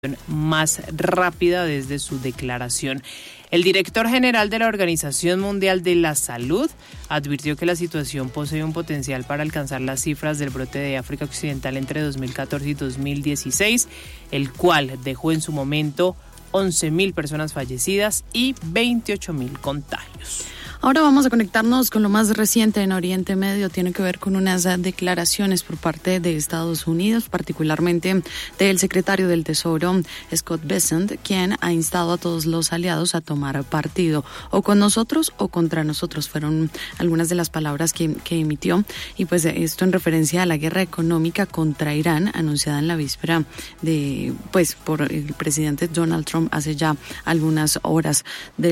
más rápida desde su declaración. El director general de la Organización Mundial de la Salud advirtió que la situación posee un potencial para alcanzar las cifras del brote de África Occidental entre 2014 y 2016, el cual dejó en su momento 11.000 personas fallecidas y 28.000 contagios. Ahora vamos a conectarnos con lo más reciente en Oriente Medio. Tiene que ver con unas declaraciones por parte de Estados Unidos, particularmente del secretario del Tesoro, Scott Bessent, quien ha instado a todos los aliados a tomar partido, o con nosotros o contra nosotros, fueron algunas de las palabras que emitió. Y pues esto en referencia a la guerra económica contra Irán, anunciada en la víspera por el presidente Donald Trump hace ya algunas horas.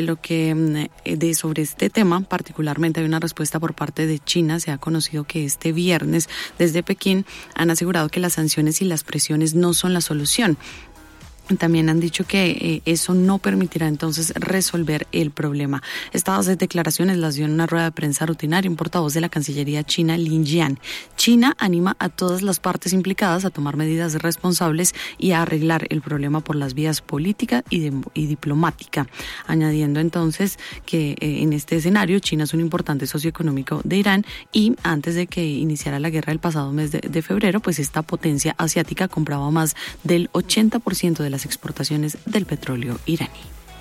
Sobre este tema, particularmente hay una respuesta por parte de China. Se ha conocido que este viernes desde Pekín han asegurado que las sanciones y las presiones no son la solución. También han dicho que eso no permitirá entonces resolver el problema. Estas declaraciones las dio en una rueda de prensa rutinaria un portavoz de la Cancillería china, Lin Jian. China anima a todas las partes implicadas a tomar medidas responsables y a arreglar el problema por las vías política y diplomática, añadiendo entonces que en este escenario China es un importante socio económico de Irán y antes de que iniciara la guerra el pasado mes de febrero, pues esta potencia asiática compraba más del 80% de las exportaciones del petróleo iraní.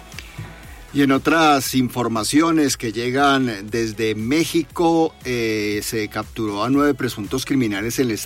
Y en otras informaciones que llegan desde México, se capturó a 9 presuntos criminales en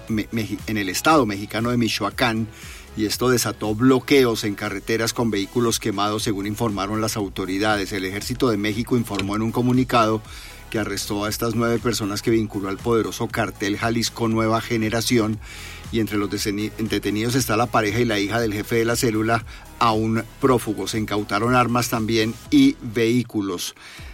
el estado mexicano de Michoacán, y esto desató bloqueos en carreteras con vehículos quemados, según informaron las autoridades. El Ejército de México informó en un comunicado que arrestó a estas 9 personas que vinculó al poderoso cartel Jalisco Nueva Generación, y entre los detenidos está la pareja y la hija del jefe de la célula, aún prófugos. Se incautaron armas también y vehículos.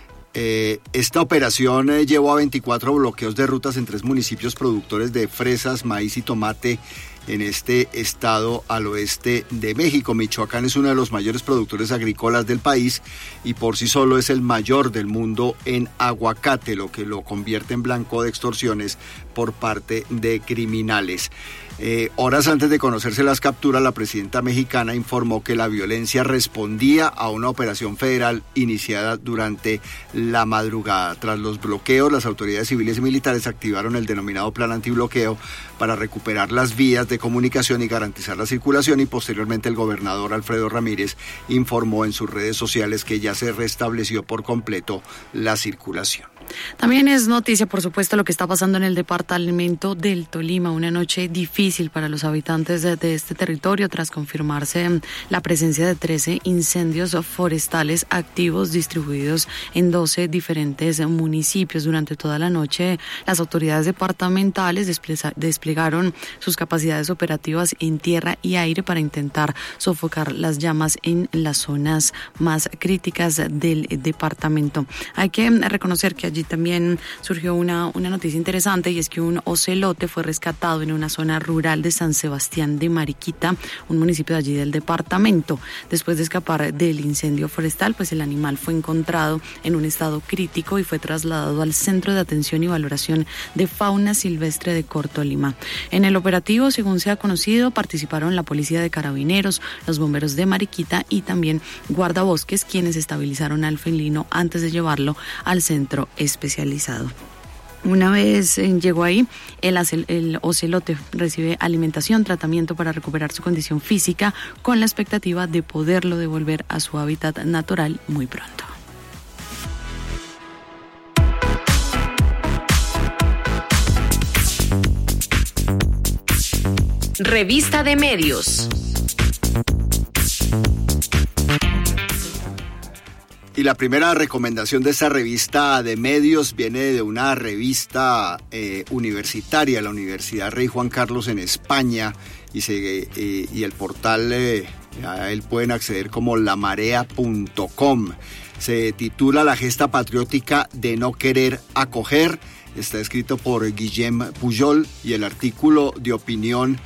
Esta operación llevó a 24 bloqueos de rutas en 3 municipios productores de fresas, maíz y tomate en este estado al oeste de México. Michoacán es uno de los mayores productores agrícolas del país y por sí solo es el mayor del mundo en aguacate, lo que lo convierte en blanco de extorsiones por parte de criminales. Horas antes de conocerse las capturas, la presidenta mexicana informó que la violencia respondía a una operación federal iniciada durante la madrugada. Tras los bloqueos, las autoridades civiles y militares activaron el denominado plan antibloqueo para recuperar las vías de comunicación y garantizar la circulación, y posteriormente el gobernador Alfredo Ramírez informó en sus redes sociales que ya se restableció por completo la circulación. También es noticia, por supuesto, lo que está pasando en el departamento del Tolima, una noche difícil para los habitantes de este territorio tras confirmarse la presencia de 13 incendios forestales activos distribuidos en 12 diferentes municipios. Durante toda la noche, las autoridades departamentales desplegaron sus capacidades operativas en tierra y aire para intentar sofocar las llamas en las zonas más críticas del departamento. Hay que reconocer que allí también surgió una noticia interesante, y es que un ocelote fue rescatado en una zona rural de San Sebastián de Mariquita, un municipio de allí del departamento. Después de escapar del incendio forestal, pues el animal fue encontrado en un estado crítico y fue trasladado al Centro de Atención y Valoración de Fauna Silvestre de Cortolima. En el operativo, según se ha conocido, participaron la Policía de Carabineros, los bomberos de Mariquita y también guardabosques, quienes estabilizaron al felino antes de llevarlo al centro especializado. Una vez llegó ahí, el ocelote recibe alimentación, tratamiento para recuperar su condición física, con la expectativa de poderlo devolver a su hábitat natural muy pronto. Revista de Medios. Y la primera recomendación de esta revista de medios viene de una revista universitaria, la Universidad Rey Juan Carlos en España, y el portal, a él pueden acceder como lamarea.com. Se titula La gesta patriótica de no querer acoger. Está escrito por Guillem Pujol, y el artículo de opinión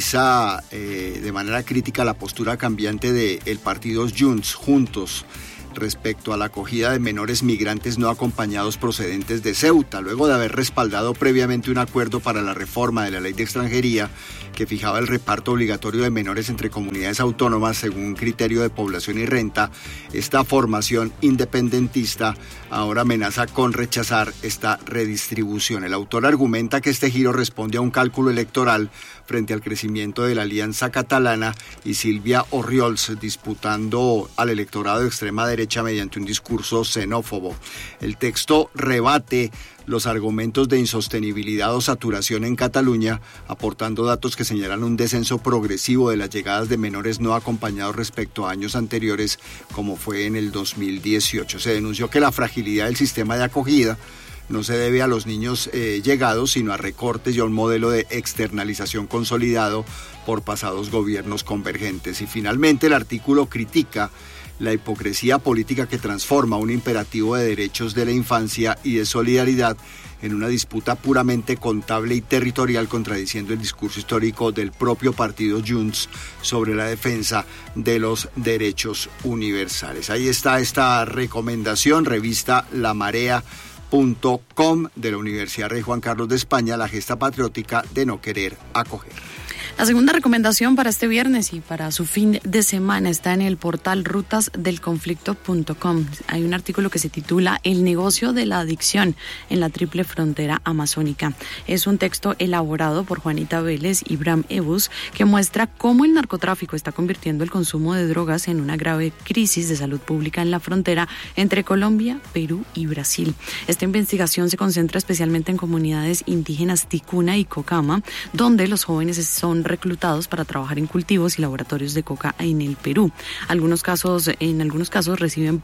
analiza de manera crítica la postura cambiante del partido Junts respecto a la acogida de menores migrantes no acompañados procedentes de Ceuta, luego de haber respaldado previamente un acuerdo para la reforma de la ley de extranjería que fijaba el reparto obligatorio de menores entre comunidades autónomas según un criterio de población y renta. Esta formación independentista ahora amenaza con rechazar esta redistribución. El autor argumenta que este giro responde a un cálculo electoral frente al crecimiento de la Alianza Catalana y Silvia Orriols disputando al electorado de extrema derecha mediante un discurso xenófobo. El texto rebate los argumentos de insostenibilidad o saturación en Cataluña, aportando datos que señalan un descenso progresivo de las llegadas de menores no acompañados respecto a años anteriores, como fue en el 2018. Se denunció que la fragilidad del sistema de acogida no se debe a los niños llegados, sino a recortes y a un modelo de externalización consolidado por pasados gobiernos convergentes. Y finalmente el artículo critica la hipocresía política que transforma un imperativo de derechos de la infancia y de solidaridad en una disputa puramente contable y territorial, contradiciendo el discurso histórico del propio partido Junts sobre la defensa de los derechos universales. Ahí está esta recomendación, revista lamarea.com de la Universidad Rey Juan Carlos de España, la gesta patriótica de no querer acoger. La segunda recomendación para este viernes y para su fin de semana está en el portal rutasdelconflicto.com. Hay un artículo que se titula El negocio de la adicción en la triple frontera amazónica. Es un texto elaborado por Juanita Vélez y Bram Ebus que muestra cómo el narcotráfico está convirtiendo el consumo de drogas en una grave crisis de salud pública en la frontera entre Colombia, Perú y Brasil. Esta investigación se concentra especialmente en comunidades indígenas Ticuna y Cocama, donde los jóvenes son reclutados para trabajar en cultivos y laboratorios de coca en el Perú. En algunos casos reciben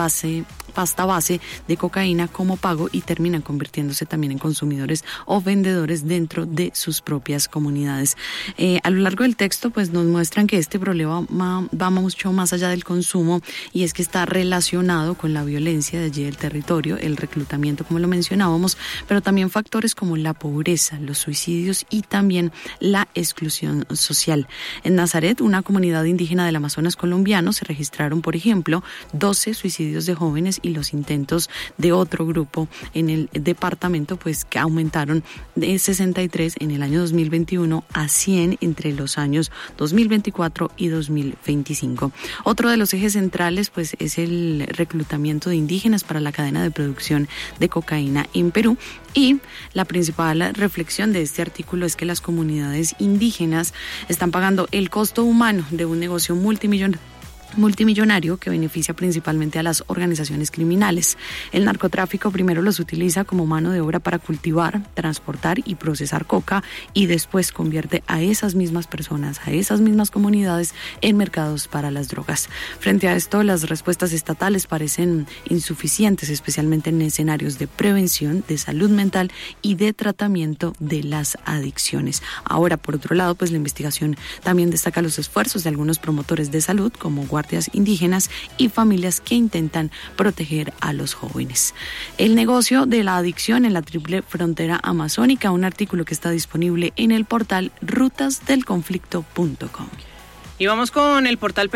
pasta base de cocaína como pago y terminan convirtiéndose también en consumidores o vendedores dentro de sus propias comunidades. A lo largo del texto pues nos muestran que este problema va mucho más allá del consumo y es que está relacionado con la violencia de allí del territorio, el reclutamiento como lo mencionábamos, pero también factores como la pobreza, los suicidios y también la exclusión social. En Nazaret, una comunidad indígena del Amazonas colombiano, se registraron, por ejemplo, 12 suicidios de jóvenes y los intentos de otro grupo en el departamento, pues que aumentaron de 63 en el año 2021 a 100 entre los años 2024 y 2025. Otro de los ejes centrales, pues, es el reclutamiento de indígenas para la cadena de producción de cocaína en Perú. Y la principal reflexión de este artículo es que las comunidades indígenas están pagando el costo humano de un negocio multimillonario que beneficia principalmente a las organizaciones criminales. El narcotráfico primero los utiliza como mano de obra para cultivar, transportar y procesar coca y después convierte a esas mismas personas, a esas mismas comunidades en mercados para las drogas. Frente a esto, las respuestas estatales parecen insuficientes, especialmente en escenarios de prevención, de salud mental y de tratamiento de las adicciones. Ahora, por otro lado, pues la investigación también destaca los esfuerzos de algunos promotores de salud como guardias indígenas y familias que intentan proteger a los jóvenes. El negocio de la adicción en la triple frontera amazónica, un artículo que está disponible en el portal rutasdelconflicto.com. Y vamos con el portal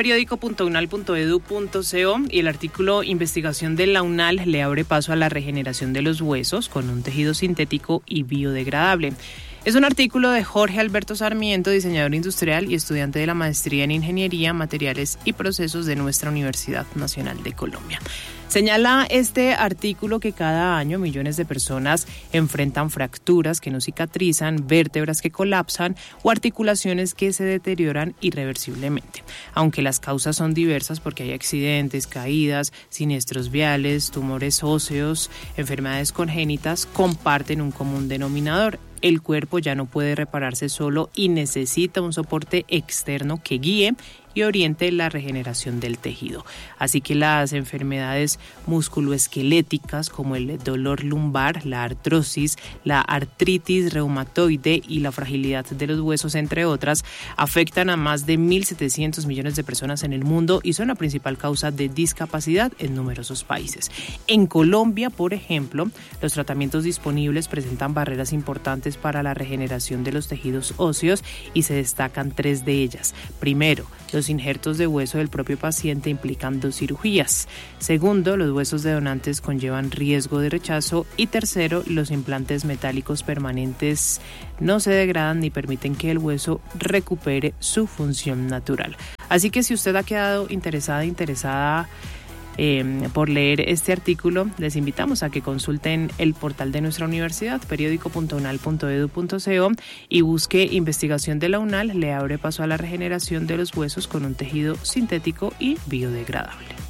periódico.unal.edu.co y el artículo Investigación de la UNAL le abre paso a la regeneración de los huesos con un tejido sintético y biodegradable. Es un artículo de Jorge Alberto Sarmiento, diseñador industrial y estudiante de la maestría en Ingeniería, Materiales y Procesos de nuestra Universidad Nacional de Colombia. Señala este artículo que cada año millones de personas enfrentan fracturas que no cicatrizan, vértebras que colapsan o articulaciones que se deterioran irreversiblemente. Aunque las causas son diversas porque hay accidentes, caídas, siniestros viales, tumores óseos, enfermedades congénitas, comparten un común denominador. El cuerpo ya no puede repararse solo y necesita un soporte externo que guíe y oriente la regeneración del tejido. Así que las enfermedades musculoesqueléticas como el dolor lumbar, la artrosis, la artritis reumatoide y la fragilidad de los huesos, entre otras, afectan a más de 1.700 millones de personas en el mundo y son la principal causa de discapacidad en numerosos países. En Colombia, por ejemplo, los tratamientos disponibles presentan barreras importantes para la regeneración de los tejidos óseos y se destacan 3 de ellas. Primero, Los injertos de hueso del propio paciente implican 2 cirugías. Segundo, los huesos de donantes conllevan riesgo de rechazo. Y tercero, los implantes metálicos permanentes no se degradan ni permiten que el hueso recupere su función natural. Así que si usted ha quedado interesada por leer este artículo, les invitamos a que consulten el portal de nuestra universidad, periodico.unal.edu.co, y busque investigación de la UNAL, le abre paso a la regeneración de los huesos con un tejido sintético y biodegradable.